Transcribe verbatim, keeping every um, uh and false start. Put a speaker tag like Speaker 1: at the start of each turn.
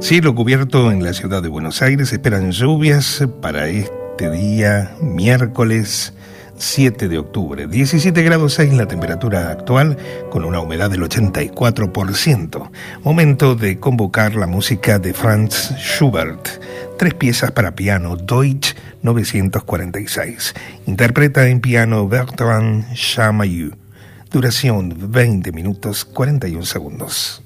Speaker 1: Cielo cubierto en la ciudad de Buenos Aires, esperan lluvias para este día, miércoles siete de octubre. diecisiete grados seis la temperatura actual, con una humedad del ochenta y cuatro por ciento. Momento de convocar la música de Franz Schubert. Tres piezas para piano, Deutsch novecientos cuarenta y seis. Interpreta en piano Bertrand Chamayou. Duración veinte minutos cuarenta y un segundos.